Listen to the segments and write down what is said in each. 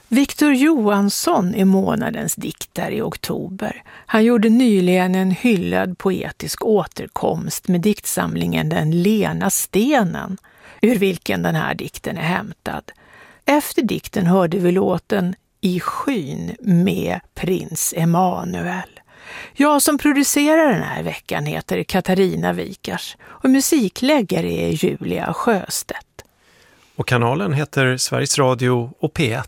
Viktor Johansson är månadens diktare i oktober. Han gjorde nyligen en hyllad poetisk återkomst med diktsamlingen Den lena stenen, ur vilken den här dikten är hämtad. Efter dikten hörde vi låten I skyn med prins Emanuel. Jag som producerar den här veckan heter Katarina Wikars och musikläggare är Julia Sjöstedt. Och kanalen heter Sveriges Radio och P1.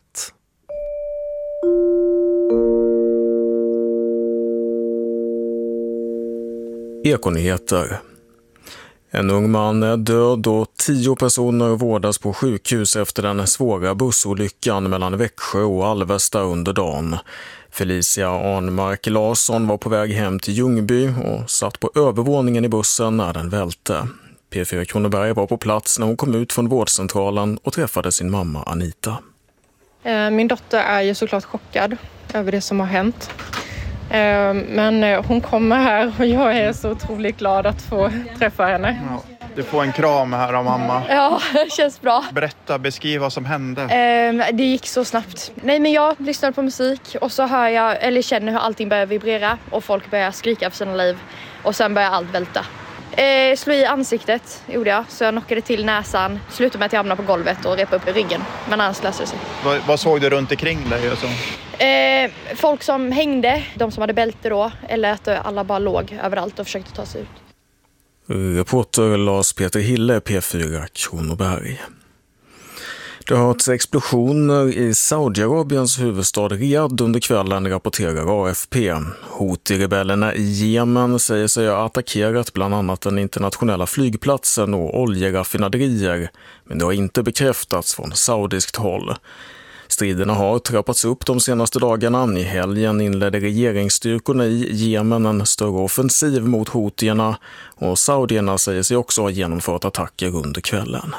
Ekonyheter. En ung man är död och 10 personer vårdas på sjukhus efter den svåra bussolyckan mellan Växjö och Alvesta under dagen. Felicia Arnmark Larsson var på väg hem till Ljungby och satt på övervåningen i bussen när den välte. P4 Kronoberg var på plats när hon kom ut från vårdcentralen och träffade sin mamma Anita. Min dotter är ju såklart chockad över det som har hänt. Men hon kommer här och jag är så otroligt glad att få träffa henne. Ja, du får en kram här av mamma. Ja, det känns bra. Beskriv vad som hände. Det gick så snabbt. Nej, men jag lyssnade på musik och så hör jag, eller känner hur allting börjar vibrera och folk börjar skrika för sina liv och sen börjar allt välta. Slå i ansiktet gjorde jag, så jag knockade till näsan, slutade med att jag hamnade på golvet och repade upp i ryggen, men annars löste det sig. Vad såg du runt omkring dig? Och så? Folk som hängde, de som hade bälte då, eller att alla bara låg överallt och försökte ta sig ut. Reporter Lars Peter Hille, P4 Kronoberg. Det har hörts explosioner i Saudiarabiens huvudstad Riyadh under kvällen, rapporterar AFP. Houthi-rebellerna i Jemen säger sig ha attackerat bland annat den internationella flygplatsen och oljeraffinaderier, men det har inte bekräftats från saudiskt håll. Striderna har trappats upp de senaste dagarna. I helgen inledde regeringsstyrkorna i Jemen en större offensiv mot houtierna och saudierna säger sig också ha genomfört attacker under kvällen.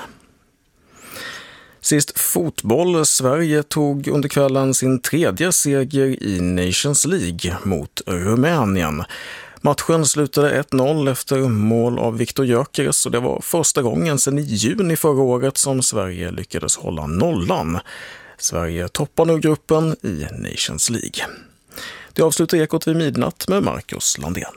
Sist fotboll. Sverige tog under kvällen sin 3:e seger i Nations League mot Rumänien. Matchen slutade 1-0 efter mål av Viktor Gyökeres och det var första gången sedan i juni förra året som Sverige lyckades hålla nollan. Sverige toppar nu gruppen i Nations League. Det avslutar Ekot vid midnatt med Marcus Landén.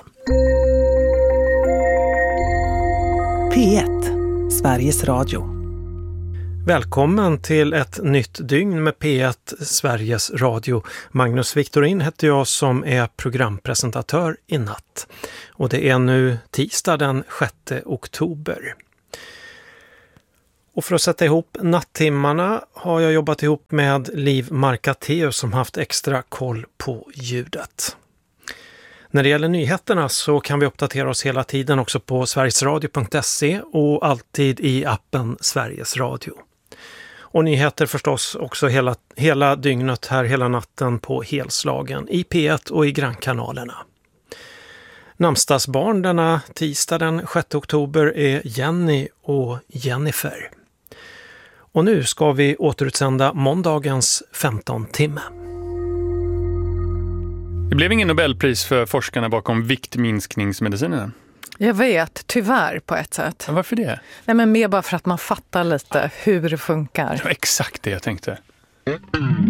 P1, Sveriges Radio. Välkommen till ett nytt dygn med P1 Sveriges Radio. Magnus Victorin heter jag som är programpresentatör i natt. Och det är nu tisdag den 6 oktober. Och för att sätta ihop nattimmarna har jag jobbat ihop med Liv Markateus som haft extra koll på ljudet. När det gäller nyheterna så kan vi uppdatera oss hela tiden också på sverigesradio.se och alltid i appen Sveriges Radio. Och nyheter förstås också hela dygnet här, hela natten på helslagen i P1 och i grannkanalerna. Namnsdagsbarn denna tisdag den 6 oktober är Jenny och Jennifer. Och nu ska vi återutsända måndagens 15 timme. Det blev ingen Nobelpris för forskarna bakom viktminskningsmedicinerna. Jag vet, tyvärr på ett sätt. Men varför det? Nej, men mer bara för att man fattar lite hur det funkar. Det var exakt det jag tänkte.